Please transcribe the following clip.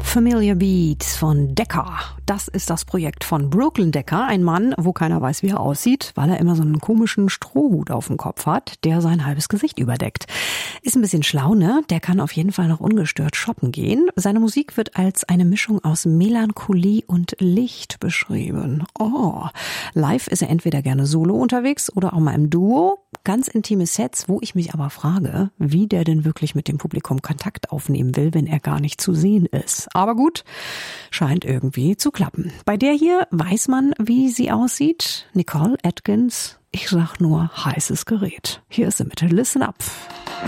Familiar Beats von Decca. Das ist das Projekt von Brooklyn Decker, ein Mann, wo keiner weiß, wie er aussieht, weil er immer so einen komischen Strohhut auf dem Kopf hat, der sein halbes Gesicht überdeckt. Ist ein bisschen schlau, ne? Der kann auf jeden Fall noch ungestört shoppen gehen. Seine Musik wird als eine Mischung aus Melancholie und Licht beschrieben. Oh, live ist er entweder gerne solo unterwegs oder auch mal im Duo. Ganz intime Sets, wo ich mich aber frage, wie der denn wirklich mit dem Publikum Kontakt aufnehmen will, wenn er gar nicht zu sehen ist. Aber gut, scheint irgendwie zu klappen. Bei der hier weiß man, wie sie aussieht. Nicole Atkins, ich sag nur heißes Gerät. Hier ist sie mit Listen Up.